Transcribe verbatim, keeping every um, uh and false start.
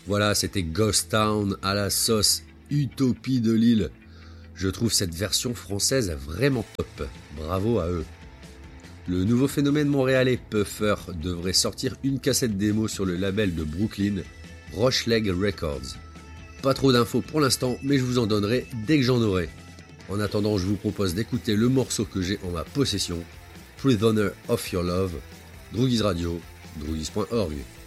Voilà, c'était Ghost Town à la sauce Utopie de Lille. Je trouve cette version française vraiment top. Bravo à eux. Le nouveau phénomène montréalais Puffer devrait sortir une cassette démo sur le label de Brooklyn, Rocheleg Records. Pas trop d'infos pour l'instant, mais je vous en donnerai dès que j'en aurai. En attendant, je vous propose d'écouter le morceau que j'ai en ma possession, Prisoner of Your Love, Droogies Radio, droogies point org.